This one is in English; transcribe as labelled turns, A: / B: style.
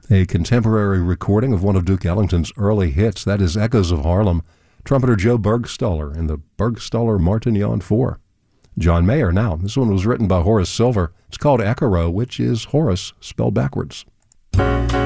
A: A contemporary recording of one of Duke Ellington's early hits, that is Echoes of Harlem, trumpeter Joe Bergstoller in the Bergstoller Martignon 4. John Mayer now. This one was written by Horace Silver. It's called Echo, which is Horace spelled backwards.